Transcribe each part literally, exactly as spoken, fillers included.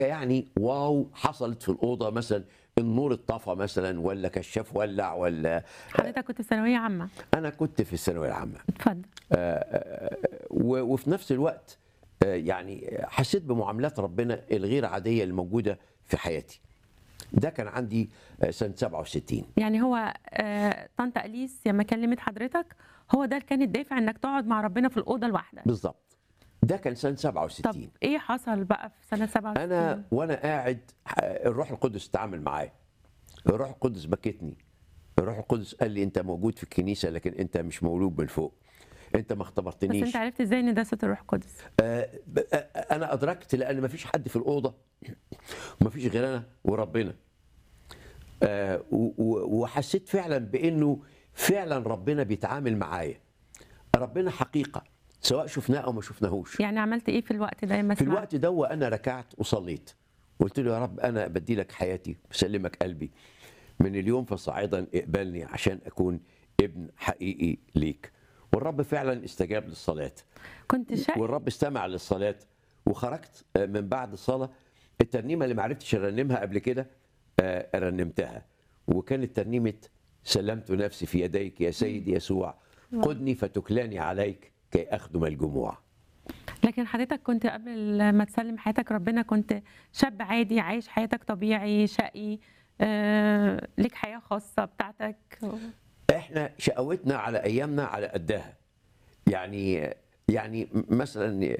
يعني واو حصلت في الأوضة مثلًا، النور اتطفى مثلًا والّا كشاف ولّع والّا حضرتك كنت في ثانوية عامة. أنا كنت في الثانوية العامة. اتفضل. آآ و وفي نفس الوقت آآ يعني حسيت بمعاملات ربنا الغير عادية اللي موجودة في حياتي. ده كان عندي آآ سنة سبعة وستين. يعني هو آآ طنط أليس لمّا كلمت حضرتك هو ده كان الدافع إنك تقعد مع ربنا في الأوضة لوحدك. بالضبط. ده كان سنة سبعة طب وستين. إيه حصل بقى في سنة سبعة وستين؟ أنا وأنا قاعد ح الروح القدس اتعامل معايا. الروح القدس بكّتني. الروح القدس قال لي: "أنت موجود في الكنيسة لكن أنت مش مولود من فوق. أنت ما بس أنت اختبرتنيش." عرفت إزاي إن ده صوت الروح القدس؟ آآ ب أ أنا أدركت لأن ما فيش حد في الأوضة ما فيش غير أنا وربنا. آآ و و وحسيت فعلًا بإنه فعلًا ربنا بيتعامل معايا. ربنا حقيقة، سواء شُفناه أو ما شُفناهوش. يعني عملت إيه في الوقت ده لمّا في سمعت؟ الوقت دوّة أنا ركعت وصليت. قُلت له: "يا رب أنا بادّي لك حياتي، باسلّمك قلبي. من اليوم فصاعدًا اقبلني عشان أكون ابن حقيقي ليك." والرب فعلًا استجاب للصلاة. كنت شقي؟ والرب استمع للصلاة. وخرجت آآ من بعد الصلاة الترنيمة اللي ما عرفتش أرنّمها قبل كده آآ رنّمتها. وكانت ترنيمة سلمت نفسي في يديك يا سيدي يسوع، واو. قُدني فتُكلني عليك كي أخدم الجموع. لكن حضرتك كنت قبل ما تسلِّم حياتك ربنا كنت شاب عادي عايش حياتك طبيعي، شقي، آآ ليك حياة خاصة بتاعتك. إحنا شقاوتنا على أيامنا على قدّها. يعني يعني م مثلًا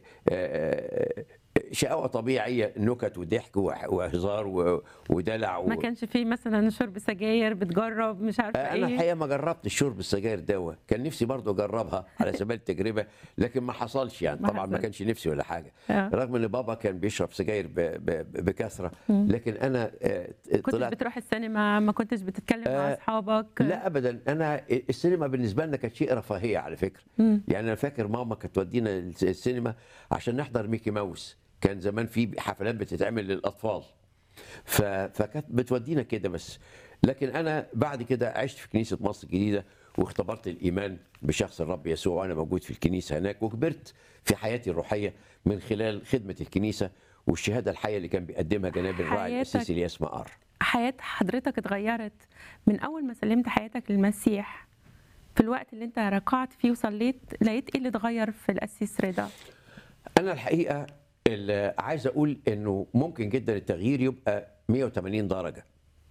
آآ شقاوة طبيعية نُكت وضحك وح وهزار و ودلع ما و كانش في مثلًا شُرب سجاير، بتجرّب مش عارفة آآ أنا إيه؟ الحقيقة ما جرّبتش شُرب السجاير دوّة. كان نِفْسي برضه أجرّبها على سبيل التجربة، لكن ما حصلش يعني، ما طبعًا ما حصلش. كانش نِفْسي ولا حاجة. آه. رغم إن بابا كان بيشرب سجاير ب ب بكثرة، إمم. لكن أنا آآ ط كنتش طلعت بتروح السينما، ما كنتش بتتكلم مع آآ أصحابك؟ لأ أبدًا. أنا أ السينما بالنسبة لنا كانت شيء رفاهية على فكرة. إمم. يعني أنا فاكر ماما كانت تودينا الس السينما عشان نحضر ميكي ماوس. كان زمان في حفلات بتتعمل للأطفال. ف فكانت بتودينا كده بس. لكن أنا بعد كده عِشت في كنيسة مصر الجديدة واختبرت الإيمان بشخص الرب يسوع وأنا موجود في الكنيسة هناك. وكبرت في حياتي الروحية من خلال خدمة الكنيسة والشهادة الحية اللي كان بيقدمها جناب الراعي حياتك الأسيس إلياس مقار. حياة حضرتك اتغيّرت من أول ما سلِّمت حياتك للمسيح، في الوقت اللي أنت ركعت فيه وصلّيت، لقيت إيه اللي اتغيّر في القسيس رضا؟ أنا الحقيقة ال عايز أقول إنه ممكن جدًا التغيير يبقى مية وتمانين درجة.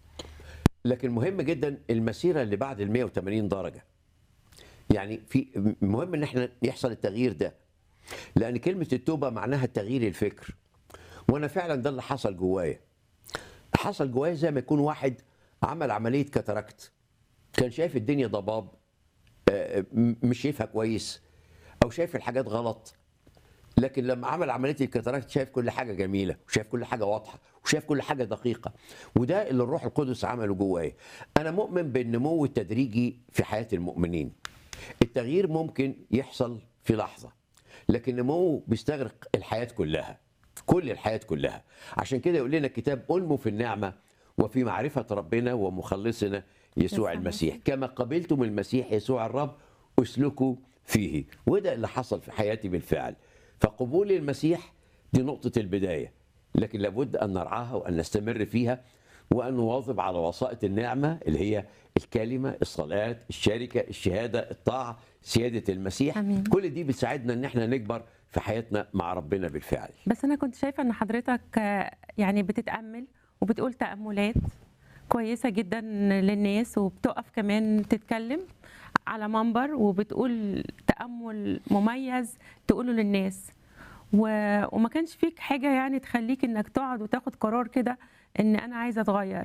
لكن مهم جدًا المسيرة اللي بعد المية وتمانين درجة. يعني في م مهم إن إحنا يحصل التغيير ده. لأن كلمة التوبة معناها تغيير الفكر. وأنا فعلًا ده اللي حصل جوايا. حصل جوايا زي ما يكون واحد عمل عملية كاتاراكت. كان شايف الدنيا ضباب، آآ م مش شايفها كويس أو شايف الحاجات غلط. لكن لمّا عمل عملية الكاتاراكت شايف كل حاجة جميلة، وشايف كل حاجة واضحة، وشايف كل حاجة دقيقة. وده اللي الروح القدس عمله جوايا. أنا مؤمن بالنمو التدريجي في حياة المؤمنين. التغيير ممكن يحصل في لحظة، لكن النمو بيستغرق الحياة كلها، كل الحياة كلها. عشان كده يقول لنا الكتاب: انموا في النعمة وفي معرفة ربنا ومخلصنا يسوع يسوع المسيح، المسيح. كما قبلتم المسيح يسوع الرب اسلكوا فيه. وده اللي حصل في حياتي بالفعل. فقبول المسيح دي نقطة البداية، لكن لابد أن نرعاها وأن نستمر فيها وأن نواظب على وسائط النعمة اللي هي الكلمة، الصلاة، الشركة، الشهادة، الطاعة، سيادة المسيح. آمين. كل دي بتساعدنا إن احنا نكبر في حياتنا مع ربنا بالفعل. بس أنا كنت شايفة إن حضرتك آه، يعني بتتأمّل وبتقول تأمُّلات كويسة جدًا للناس، وبتُقف كمان تتكلم على منبر وبتقول تأمُّل مميز تقوله للناس، و وما كانش فيك حاجة يعني تخلّيك إنك تقعد وتاخد قرار كده إن أنا عايزة أتغيّر.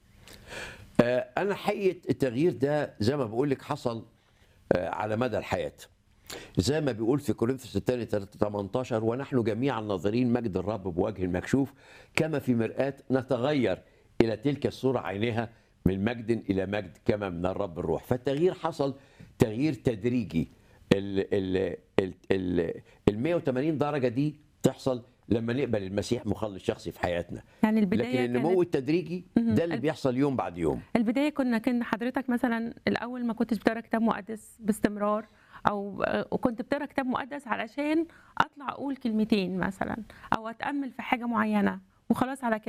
آه، أنا حقيقة التغيير ده زي ما بقول لك حصل آه، على مدى الحياة. زي ما بيقول في كورنثوس الثاني تمنتاشر: ونحن جميعا ناظرين مجد الرب بوجه مكشوف كما في مرآة نتغير إلى تلك الصورة عينها من مجد إلى مجد كما من الرب الروح. فالتغيير حصل تغيير تدريجي. ال ال ال ال ال مية وتمانين درجة دي تحصل لما نقبل المسيح مخلص شخصي في حياتنا. يعني لكن البداية كانت النمو التدريجي اهم، ده اللي الب بيحصل يوم بعد يوم. البداية كنا كان حضرتك مثلًا الأول ما كنتش بتقرا كتاب مقدس باستمرار، أو وكنت بتقرا كتاب مقدس علشان أطلع أقول كلمتين مثلًا، أو أتأمل في حاجة معينة، وخلاص على كده.